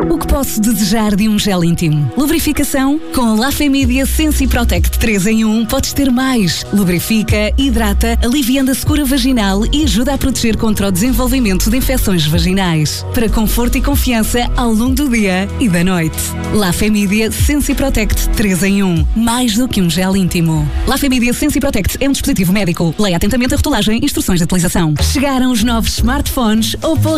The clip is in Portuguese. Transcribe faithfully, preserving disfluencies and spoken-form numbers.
O que posso desejar de um gel íntimo? Lubrificação? Com a La Família Sensi Protect três em um podes ter mais. Lubrifica, hidrata, aliviando a secura vaginal e ajuda a proteger contra o desenvolvimento de infecções vaginais. Para conforto e confiança ao longo do dia e da noite. La Família Sensi Protect três em um. Mais do que um gel íntimo. La Família Sensi Protect é um dispositivo médico. Leia atentamente a rotulagem e instruções de utilização. Chegaram os novos smartphones Oppo